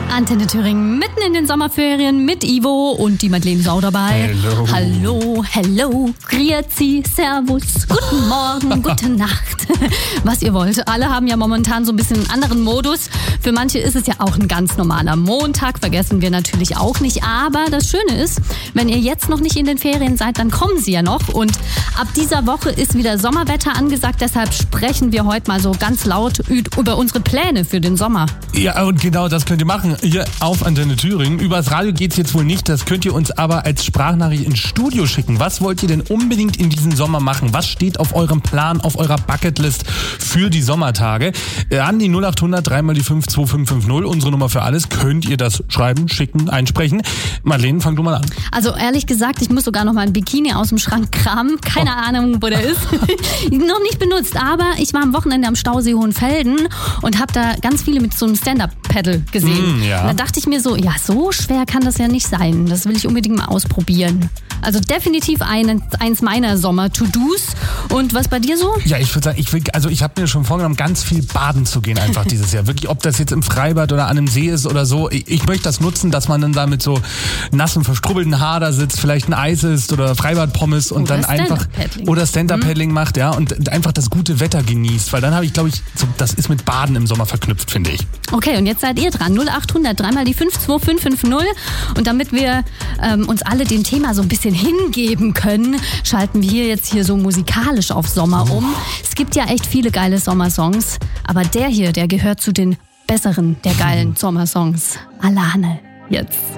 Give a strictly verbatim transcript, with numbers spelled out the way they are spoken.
Antenne Thüringen mitten in den Sommerferien mit Ivo und die Madeleine ist auch dabei. Hello. Hallo, hello, grüezi, servus, guten Morgen, gute Nacht, was ihr wollt. Alle haben ja momentan so ein bisschen einen anderen Modus. Für manche ist es ja auch ein ganz normaler Montag, vergessen wir natürlich auch nicht. Aber das Schöne ist, wenn ihr jetzt noch nicht in den Ferien seid, dann kommen sie ja noch. Und ab dieser Woche ist wieder Sommerwetter angesagt. Deshalb sprechen wir heute mal so ganz laut über unsere Pläne für den Sommer. Ja, und genau das könnt ihr machen hier auf Antenne Thüringen. Übers Radio geht's jetzt wohl nicht, das könnt ihr uns aber als Sprachnachricht ins Studio schicken. Was wollt ihr denn unbedingt in diesem Sommer machen? Was steht auf eurem Plan, auf eurer Bucketlist für die Sommertage? An die null acht hundert drei mal die fünf zwei fünf fünf null, unsere Nummer für alles, könnt ihr das schreiben, schicken, einsprechen. Madeleine, fang du mal an. Also ehrlich gesagt, ich muss sogar noch mal ein Bikini aus dem Schrank kramen. Keine oh. Ahnung, wo der ist. Noch nicht benutzt, aber ich war am Wochenende am Stausee Hohenfelden und habe da ganz viele mit so einem Stand-Up-Paddle gesehen. Mm, ja. Und da dachte ich mir so, ja, so schwer kann das ja nicht sein. Das will ich unbedingt mal ausprobieren. Also definitiv ein, eins meiner Sommer-To-Dos. Und was bei dir so? Ja, ich würde sagen, ich will, also ich habe mir schon vorgenommen, ganz viel baden zu gehen einfach dieses Jahr. Wirklich, ob das jetzt im Freibad oder an einem See ist oder so. Ich, ich möchte das nutzen, dass man dann da mit so nassen, verstrubbelten Haar da sitzt, vielleicht ein Eis isst oder Freibad-Pommes und oder dann einfach oder Stand-Up-Paddling mhm. macht, ja, und einfach das gute Wetter genießt. Weil dann habe ich, glaube ich, so, das ist mit Baden im Sommer verknüpft, finde ich. Okay, und jetzt seid ihr dran. null acht hundert drei mal die fünf zwei fünf fünf null. Und damit wir ähm, uns alle dem Thema so ein bisschen hingeben können, schalten wir jetzt hier so musikalisch auf Sommer um. Es gibt ja echt viele geile Sommersongs, aber der hier, der gehört zu den besseren der geilen Sommersongs. Alane, jetzt.